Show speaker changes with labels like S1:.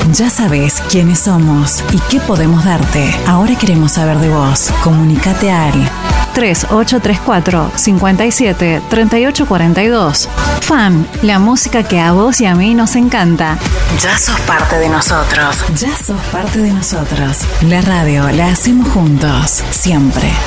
S1: Ya sabes quiénes somos y qué podemos darte. Ahora queremos saber de vos. Comunicate al
S2: 3834-57-3842. FAN, la música que a vos y a mí nos encanta.
S1: Ya sos parte de nosotros. Ya sos parte de nosotros. La radio la hacemos juntos, siempre.